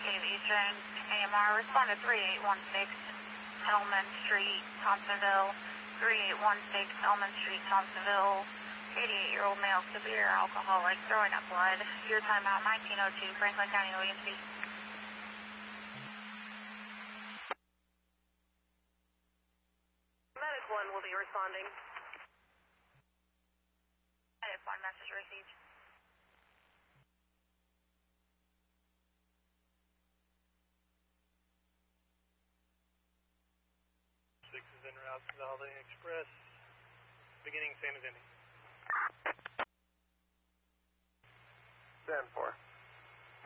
Cave Eastern, AMR, respond to 3816 Elman Street, Thompsonville, 3816 Elman Street, Thompsonville, 88-year-old male, severe alcoholic, throwing up blood. Your timeout, 1902, Franklin County, OEMC. Medic 1 will be responding. Medic 1, message received. Six is en route to the Holiday Express. Beginning, same as ending. 10-4.